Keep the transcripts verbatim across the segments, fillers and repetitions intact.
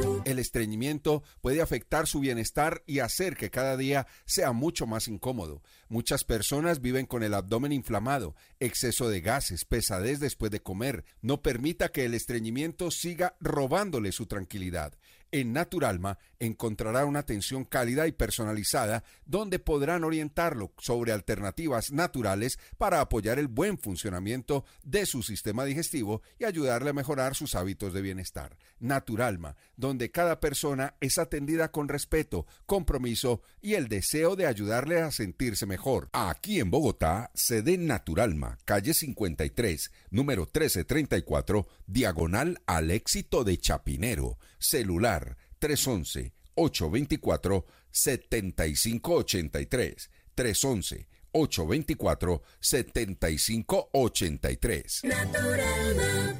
El estreñimiento puede afectar su bienestar y hacer que cada día sea mucho más incómodo. Muchas personas viven con el abdomen inflamado, exceso de gases, pesadez después de comer. No permita que el estreñimiento siga robándole su tranquilidad. En Naturalma encontrará una atención cálida y personalizada donde podrán orientarlo sobre alternativas naturales para apoyar el buen funcionamiento de su sistema digestivo y ayudarle a mejorar sus hábitos de bienestar. Naturalma, donde cada persona es atendida con respeto, compromiso y el deseo de ayudarle a sentirse mejor. Aquí en Bogotá, sede Naturalma, calle cincuenta y tres, número trece treinta y cuatro, diagonal al Éxito de Chapinero. Celular tres once, ocho veinticuatro, setenta y cinco ochenta y tres. tres once, ocho veinticuatro, setenta y cinco ochenta y tres. Naturalma.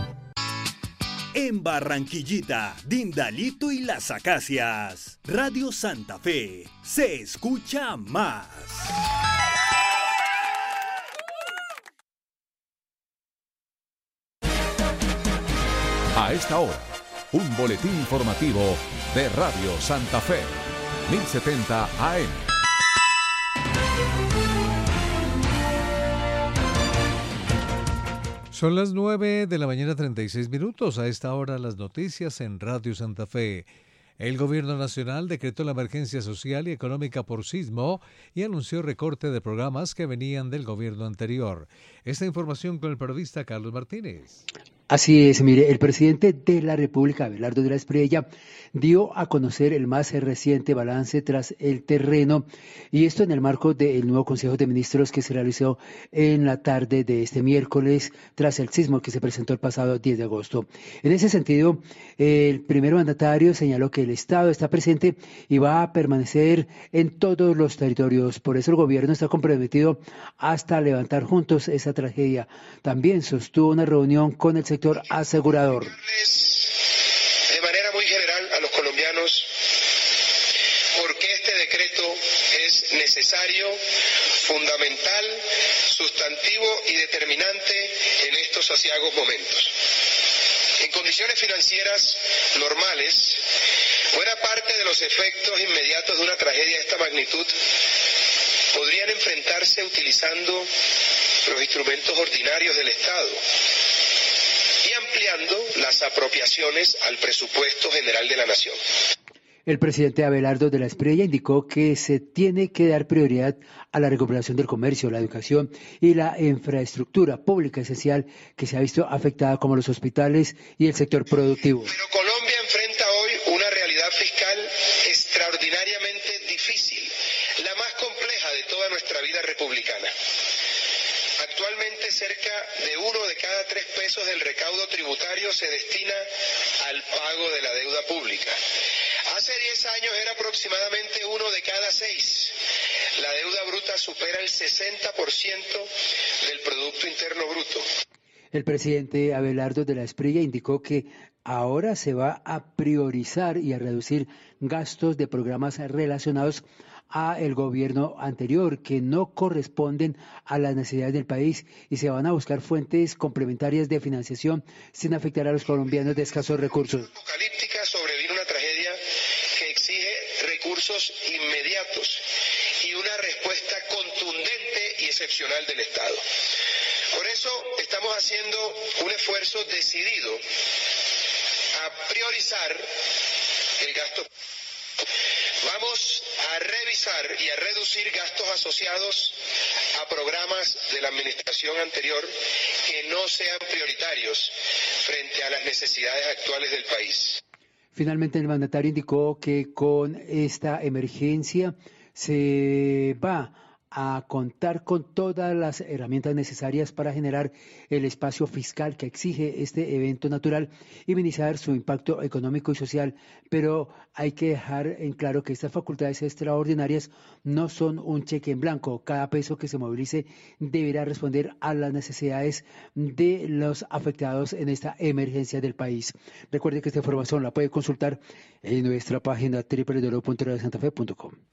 En Barranquillita, Dindalito y Las Acacias, Radio Santa Fe, se escucha más. A esta hora, un boletín informativo de Radio Santa Fe, mil setenta A M. Son las nueve de la mañana, treinta y seis minutos. A esta hora las noticias en Radio Santa Fe. El Gobierno Nacional decretó la emergencia social y económica por sismo y anunció recorte de programas que venían del gobierno anterior. Esta información con el periodista Carlos Martínez. Así es, mire, el presidente de la República, Abelardo de la Espriella, dio a conocer el más reciente balance tras el terreno, y esto en el marco del nuevo Consejo de Ministros que se realizó en la tarde de este miércoles, tras el sismo que se presentó el pasado diez de agosto. En ese sentido, el primer mandatario señaló que el Estado está presente y va a permanecer en todos los territorios. Por eso el gobierno está comprometido hasta levantar juntos esa tragedia. También sostuvo una reunión con el sector asegurador. De manera muy general a los colombianos por qué este decreto es necesario, fundamental, sustantivo y determinante en estos aciagos momentos. En condiciones financieras normales, buena parte de los efectos inmediatos de una tragedia de esta magnitud podrían enfrentarse utilizando los instrumentos ordinarios del Estado y ampliando las apropiaciones al presupuesto general de la Nación. El presidente Abelardo de la Espriella indicó que se tiene que dar prioridad a la recuperación del comercio, la educación y la infraestructura pública esencial que se ha visto afectada, como los hospitales y el sector productivo. Pero Colombia enfrenta hoy una realidad fiscal extraordinariamente difícil, la más compleja de toda nuestra vida republicana. Actualmente cerca de uno de cada tres pesos del recaudo tributario se destina al pago de la deuda pública. Hace diez años era aproximadamente uno de cada seis. La deuda bruta supera el sesenta por ciento del Producto Interno Bruto. El presidente Abelardo de la Espriella indicó que ahora se va a priorizar y a reducir gastos de programas relacionados a el gobierno anterior que no corresponden a las necesidades del país, y se van a buscar fuentes complementarias de financiación sin afectar a los colombianos de escasos recursos. Apocalíptica sobrevino una tragedia que exige recursos inmediatos y una respuesta contundente y excepcional del Estado. Por eso estamos haciendo un esfuerzo decidido a priorizar el gasto. Vamos a revisar y a reducir gastos asociados a programas de la administración anterior que no sean prioritarios frente a las necesidades actuales del país. Finalmente, el mandatario indicó que con esta emergencia se va a contar con todas las herramientas necesarias para generar el espacio fiscal que exige este evento natural y minimizar su impacto económico y social, pero hay que dejar en claro que estas facultades extraordinarias no son un cheque en blanco. Cada peso que se movilice deberá responder a las necesidades de los afectados en esta emergencia del país. Recuerde que esta información la puede consultar en nuestra página doble u doble u doble u punto radio santa fe punto com.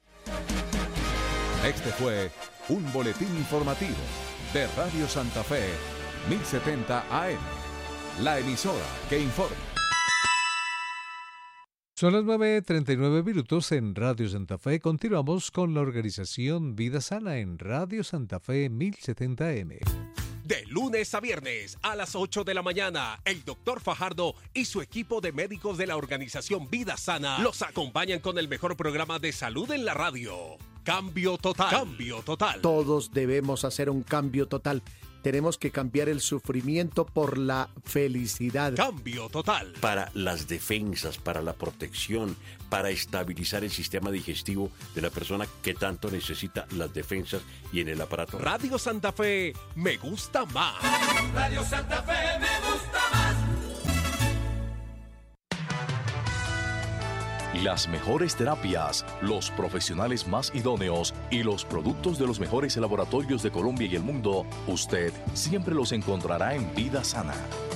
Este fue un boletín informativo de Radio Santa Fe, mil setenta A M, la emisora que informa. Son las nueve treinta y nueve minutos en Radio Santa Fe. Continuamos con la organización Vida Sana en Radio Santa Fe mil setenta M. De lunes a viernes a las ocho de la mañana, el doctor Fajardo y su equipo de médicos de la organización Vida Sana los acompañan con el mejor programa de salud en la radio. Cambio total. Cambio total. Todos debemos hacer un cambio total. Tenemos que cambiar el sufrimiento por la felicidad. Cambio total. Para las defensas, para la protección, para estabilizar el sistema digestivo de la persona que tanto necesita las defensas y en el aparato. Radio Santa Fe me gusta más. Radio Santa Fe me gusta más. Las mejores terapias, los profesionales más idóneos y los productos de los mejores laboratorios de Colombia y el mundo, usted siempre los encontrará en Vida Sana.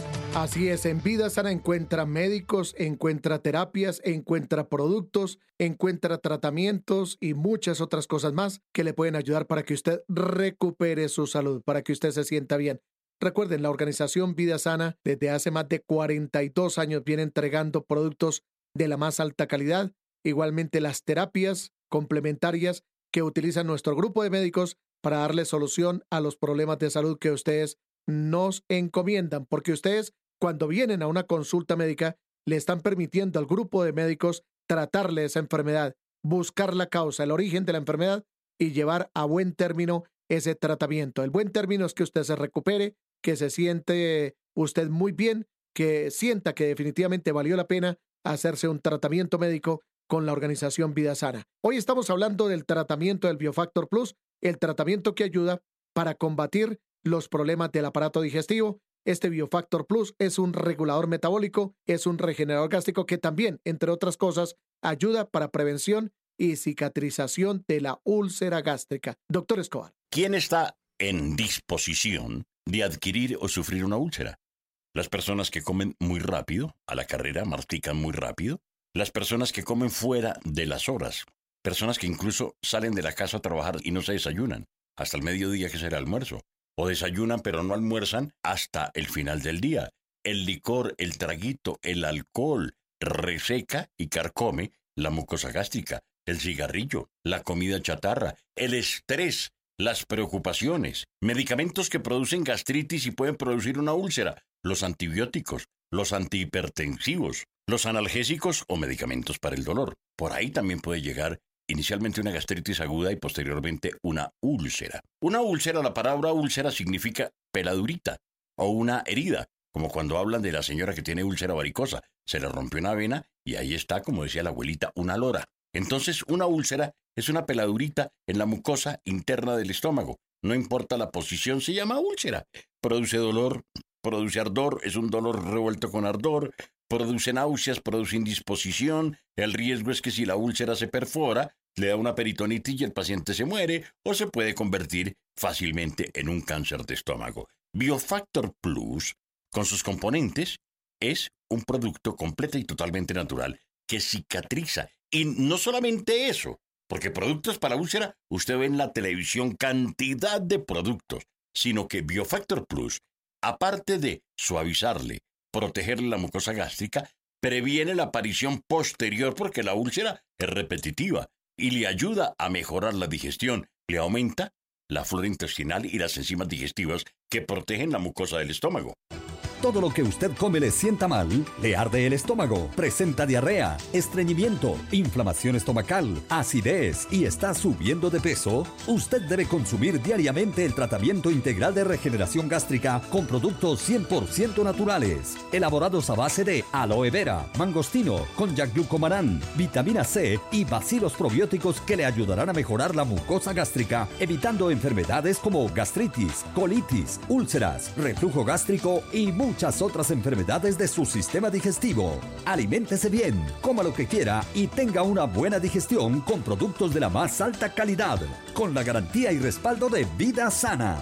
Así es, en Vida Sana encuentra médicos, encuentra terapias, encuentra productos, encuentra tratamientos y muchas otras cosas más que le pueden ayudar para que usted recupere su salud, para que usted se sienta bien. Recuerden, la organización Vida Sana desde hace más de cuarenta y dos años viene entregando productos de la más alta calidad, igualmente las terapias complementarias que utiliza nuestro grupo de médicos para darle solución a los problemas de salud que ustedes nos encomiendan, porque ustedes cuando vienen a una consulta médica le están permitiendo al grupo de médicos tratarle esa enfermedad, buscar la causa, el origen de la enfermedad y llevar a buen término ese tratamiento. El buen término es que usted se recupere, que se siente usted muy bien, que sienta que definitivamente valió la pena hacerse un tratamiento médico con la organización Vida Sana. Hoy estamos hablando del tratamiento del Biofactor Plus, el tratamiento que ayuda para combatir los problemas del aparato digestivo. Este Biofactor Plus es un regulador metabólico, es un regenerador gástrico que también, entre otras cosas, ayuda para prevención y cicatrización de la úlcera gástrica. Doctor Escobar. ¿Quién está en disposición de adquirir o sufrir una úlcera? Las personas que comen muy rápido, a la carrera, mastican muy rápido. Las personas que comen fuera de las horas. Personas que incluso salen de la casa a trabajar y no se desayunan hasta el mediodía, que será almuerzo. O desayunan pero no almuerzan hasta el final del día. El licor, el traguito, el alcohol reseca y carcome la mucosa gástrica, el cigarrillo, la comida chatarra, el estrés, las preocupaciones, medicamentos que producen gastritis y pueden producir una úlcera, los antibióticos, los antihipertensivos, los analgésicos o medicamentos para el dolor. Por ahí también puede llegar inicialmente una gastritis aguda y posteriormente una úlcera. Una úlcera, la palabra úlcera significa peladurita o una herida, como cuando hablan de la señora que tiene úlcera varicosa. Se le rompió una vena y ahí está, como decía la abuelita, una lora. Entonces, una úlcera es una peladurita en la mucosa interna del estómago. No importa la posición, se llama úlcera. Produce dolor, produce ardor, es un dolor revuelto con ardor, produce náuseas, produce indisposición. El riesgo es que si la úlcera se perfora, le da una peritonitis y el paciente se muere o se puede convertir fácilmente en un cáncer de estómago. Biofactor Plus, con sus componentes, es un producto completo y totalmente natural que cicatriza. Y no solamente eso, porque productos para úlcera, usted ve en la televisión cantidad de productos, sino que Biofactor Plus, aparte de suavizarle, protegerle la mucosa gástrica, previene la aparición posterior porque la úlcera es repetitiva y le ayuda a mejorar la digestión, le aumenta la flora intestinal y las enzimas digestivas que protegen la mucosa del estómago. Todo lo que usted come le sienta mal, le arde el estómago, presenta diarrea, estreñimiento, inflamación estomacal, acidez y está subiendo de peso, usted debe consumir diariamente el tratamiento integral de regeneración gástrica con productos cien por ciento naturales, elaborados a base de aloe vera, mangostino, konjac glucomanán, vitamina C y bacilos probióticos que le ayudarán a mejorar la mucosa gástrica, evitando enfermedades como gastritis, colitis, úlceras, reflujo gástrico y muchas muchas otras enfermedades de su sistema digestivo. Aliméntese bien, coma lo que quiera y tenga una buena digestión con productos de la más alta calidad, con la garantía y respaldo de Vida Sana.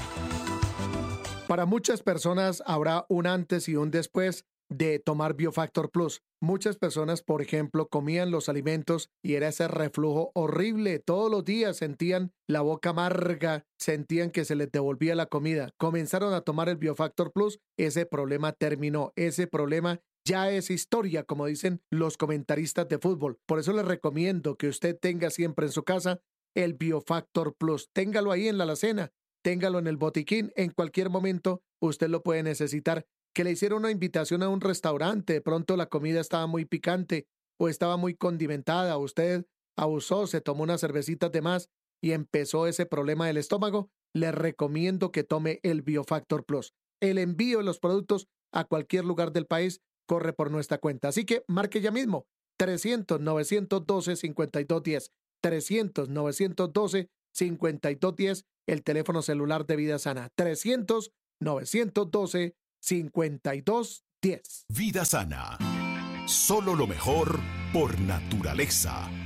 Para muchas personas habrá un antes y un después de tomar Biofactor Plus. Muchas personas, por ejemplo, comían los alimentos y era ese reflujo horrible. Todos los días sentían la boca amarga, sentían que se les devolvía la comida. Comenzaron a tomar el Biofactor Plus, ese problema terminó, ese problema ya es historia, como dicen los comentaristas de fútbol. Por eso les recomiendo que usted tenga siempre en su casa el Biofactor Plus. Téngalo ahí en la alacena, téngalo en el botiquín, en cualquier momento usted lo puede necesitar. Que le hicieron una invitación a un restaurante, de pronto la comida estaba muy picante o estaba muy condimentada, usted abusó, se tomó unas cervecitas de más y empezó ese problema del estómago, le recomiendo que tome el Biofactor Plus. El envío de los productos a cualquier lugar del país corre por nuestra cuenta. Así que marque ya mismo trescientos, novecientos doce, cincuenta y dos diez. trescientos, novecientos doce, cincuenta y dos diez, el teléfono celular de Vida Sana. trescientos, novecientos doce, cincuenta y dos diez. Vida Sana. Solo lo mejor por naturaleza.